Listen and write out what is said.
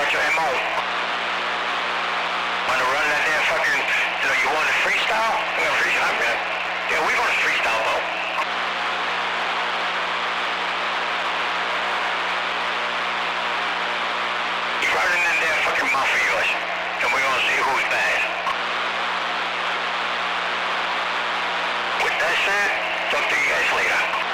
got your MO. Wanna run that damn fucking, you want to freestyle? We're gonna freestyle, man. Yeah, we're gonna freestyle, bro. You running in that fucking mouth of yours, and we're gonna see who's bad. With that said, talk to you guys later.